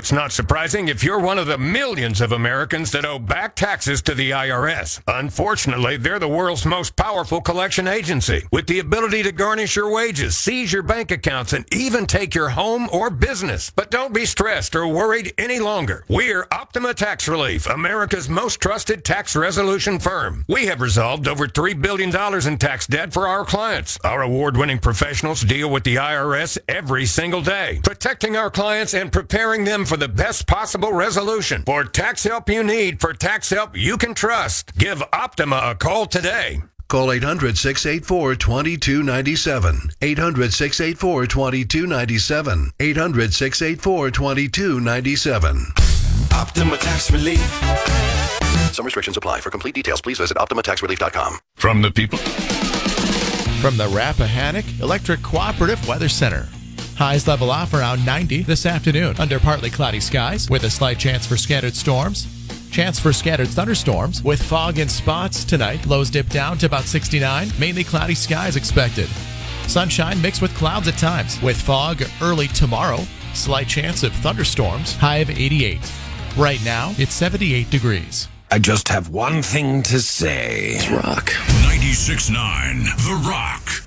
it's not surprising if you're one of the millions of Americans that owe back taxes to the IRS. Unfortunately, they're the world's most powerful collection agency, with the ability to garnish your wages, seize your bank accounts, and even take your home or business. But don't be stressed or worried any longer. We're Optima Tax Relief, America's most trusted tax resolution firm. We have resolved over $3 billion in tax debt for our clients. Our award-winning professionals deal with the IRS every single day, protecting our clients and preparing them for the best possible resolution. For tax help you need, for tax help you can trust, give Optima a call today. Call 800-684-2297. 800-684-2297. 800-684-2297. Optima Tax Relief. Some restrictions apply. For complete details, please visit OptimaTaxRelief.com. From the people. From the Rappahannock Electric Cooperative Weather Center. Highs level off around 90 this afternoon under partly cloudy skies with a slight chance for scattered storms. Chance for scattered thunderstorms with fog in spots tonight. Lows dip down to about 69. Mainly cloudy skies expected. Sunshine mixed with clouds at times with fog early tomorrow. Slight chance of thunderstorms. High of 88. Right now, it's 78 degrees. I just have one thing to say. It's rock. 96.9 The Rock.